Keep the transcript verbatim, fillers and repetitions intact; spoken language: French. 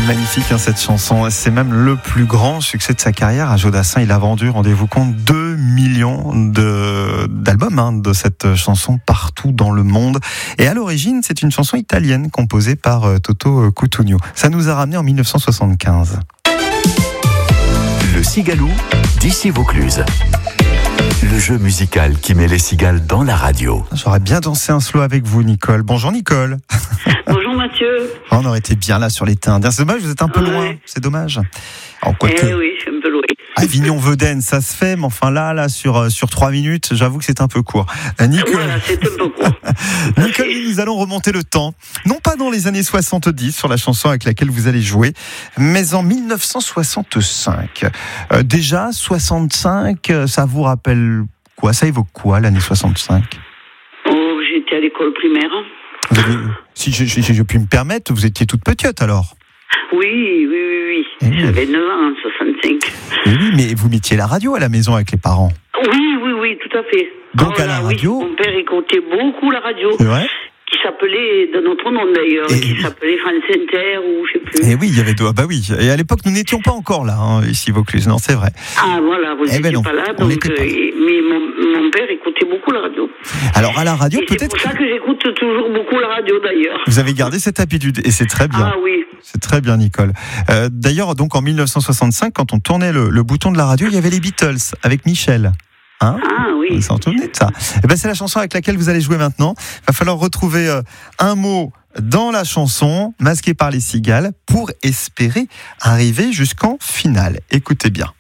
magnifique hein, cette chanson, c'est même le plus grand succès de sa carrière. À Joe Dassin, il a vendu, rendez-vous compte, deux millions de, d'albums hein, de cette chanson partout dans le monde. Et à l'origine, c'est une chanson italienne composée par euh, Toto Cutugno. Ça nous a ramené en dix-neuf cent soixante-quinze. Le Cigalou d'ici Vaucluse. Le jeu musical qui met les cigales dans la radio. J'aurais bien dansé un slow avec vous, Nicole. Bonjour, Nicole. Bonjour, Mathieu. On aurait été bien là sur les teintes. C'est dommage, vous êtes un peu Ouais. loin. C'est dommage. Alors, quoi Eh que... oui, je suis un peu loin. Avignon-Vedène, ça se fait, mais enfin là, là, sur, sur trois minutes, j'avoue que c'est un peu court. Euh, Nicole, Voilà, c'est un peu court. Nicole, nous allons remonter le temps. Non pas dans les années soixante-dix, sur la chanson avec laquelle vous allez jouer, mais en dix-neuf cent soixante-cinq. Euh, déjà, soixante-cinq, ça vous rappelle quoi? Ça évoque quoi, l'année soixante-cinq? Oh, j'étais à l'école primaire. Vous avez- Si je, je, je puis me permettre, vous étiez toute petite alors? Oui, oui, oui, oui. Eh oui. J'avais neuf ans en soixante-cinq. Eh oui, mais vous mettiez la radio à la maison avec les parents. Oui, oui, oui, tout à fait. Donc, Oh à la là, oui, radio- mon père écoutait beaucoup la radio, C'est vrai? qui s'appelait, de notre nom d'ailleurs, Et- qui s'appelait France Inter ou je sais plus. Eh oui, il y avait deux. Ah bah oui. Et à l'époque, nous n'étions pas encore là, hein, ici, Vaucluse. Non, c'est vrai. Ah voilà, vous Eh n'étiez ben non, pas là, on donc, n'était pas là. euh, mais mon, mon père écoutait beaucoup la radio. Alors, à la radio, Et c'est peut-être pour ça que j'écoute toujours beaucoup la radio d'ailleurs. vous avez gardé cette habitude. Et c'est très bien. Ah oui. C'est très bien, Nicole. Euh, d'ailleurs, donc, en dix-neuf cent soixante-cinq, quand on tournait le, le bouton de la radio, il y avait les Beatles avec Michel. Hein? Ah oui. Vous vous souvenez de ça? Eh ben, c'est la chanson avec laquelle vous allez jouer maintenant. Il va falloir retrouver euh, un mot dans la chanson, masqué par les cigales, pour espérer arriver jusqu'en finale. Écoutez bien.